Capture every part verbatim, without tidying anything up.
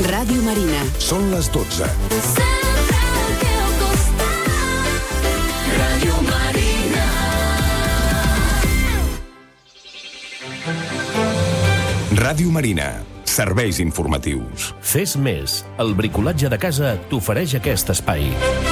Ràdio Marina. Són les dotze. Sempre al teu costat. Ràdio Marina. Ràdio Marina. Serveis informatius. Fes més. El bricolatge de casa t'ofereix aquest espai.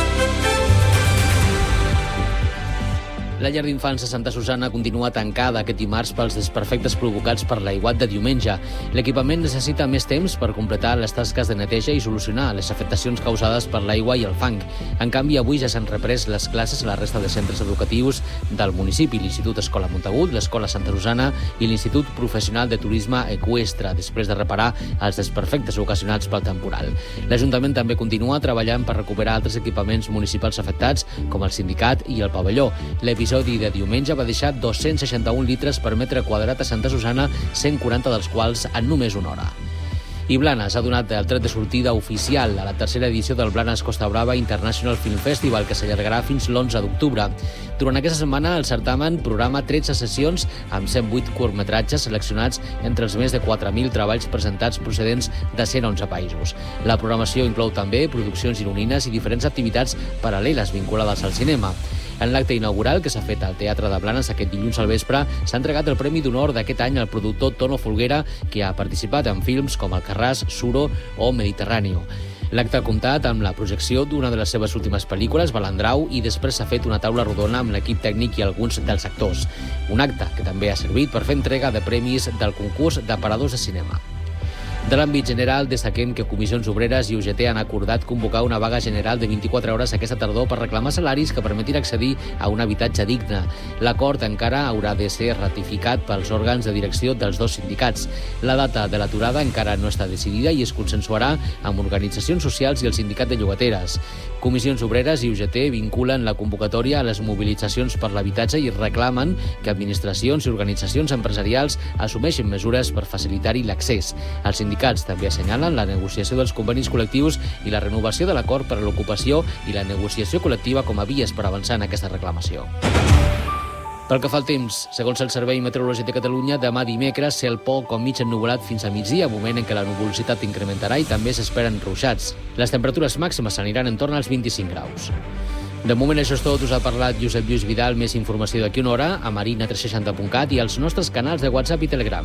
La llar d'infants de Santa Susana continua tancada aquest dimarts pels desperfectes provocats per l'aiguat de diumenge. L'equipament necessita més temps per completar les tasques de neteja i solucionar les afectacions causades per l'aigua i el fang. En canvi, avui ja s'han reprès les classes a la resta de centres educatius del municipi, l'Institut Escola Montagut, l'Escola Santa Susana i l'Institut Professional de Turisme Eqüestre, després de reparar els desperfectes ocasionats pel temporal. L'Ajuntament també continua treballant per recuperar altres equipaments municipals afectats, com el sindicat i el pavelló. L'episodi L'episodi de diumenge va deixar dos-cents seixanta-un litres per metre quadrat a Santa Susana, cent quaranta dels quals en només una hora. I Blanes ha donat el tret de sortida oficial a la tercera edició del Blanes Costa Brava International Film Festival, que s'allargarà fins l'onze d'octubre. Durant aquesta setmana, el certamen programa tretze sessions amb cent vuit curtmetratges seleccionats entre els més de quatre mil treballs presentats procedents de cent onze països. La programació inclou també produccions gironines i diferents activitats paral·leles vinculades al cinema. En l'acte inaugural, que s'ha fet al Teatre de Blanes aquest dilluns al vespre, s'ha entregat el Premi d'Honor d'aquest any al productor Tono Folguera, que ha participat en films com Alcarràs, Suro o Mediterráneo. L'acte ha comptat amb la projecció d'una de les seves últimes pel·lícules, Balandrau, i després s'ha fet una taula rodona amb l'equip tècnic i alguns dels actors. Un acte que també ha servit per fer entrega de premis del concurs d'aparadors de cinema. De l'àmbit general, destaquem que Comissions Obreres i U G T han acordat convocar una vaga general de vint-i-quatre hores aquesta tardor per reclamar salaris que permetin accedir a un habitatge digne. L'acord encara haurà de ser ratificat pels òrgans de direcció dels dos sindicats. La data de l'aturada encara no està decidida i es consensuarà amb organitzacions socials i el sindicat de llogateres. Comissions Obreres i U G T vinculen la convocatòria a les mobilitzacions per l'habitatge i reclamen que administracions i organitzacions empresarials assumeixin mesures per facilitar-hi l'accés. Els sindicats també assenyalen la negociació dels convenis col·lectius i la renovació de l'acord per a l'ocupació i la negociació col·lectiva com a vies per avançar en aquesta reclamació. Pel que fa al temps, segons el Servei Meteorològic de Catalunya, demà dimecres cel poc o mig ennuvolat fins a migdia, moment en què la nuvolositat incrementarà i també s'esperen ruixats. Les temperatures màximes s'aniran en torn als vint-i-cinc graus. De moment això és tot. Us ha parlat Josep Lluís Vidal. Més informació d'aquí una hora a marina tres seixanta punt cat i als nostres canals de WhatsApp i Telegram.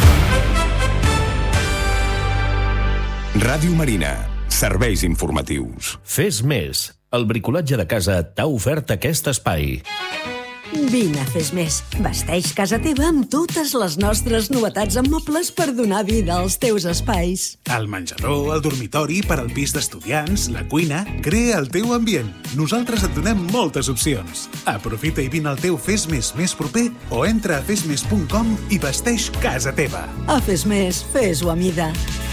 Ràdio Marina. Serveis informatius. Fes més. El bricolatge de casa t'ha ofert aquest espai. Vine a Fes Més. Vesteix casa teva amb totes les nostres novetats en mobles per donar vida als teus espais. El menjador, el dormitori, per al pis d'estudiants, la cuina... Crea el teu ambient. Nosaltres et donem moltes opcions. Aprofita i vine al teu Fes Més més proper o entra a fes més punt com i vesteix casa teva. A Fes Més, fes-ho a mida.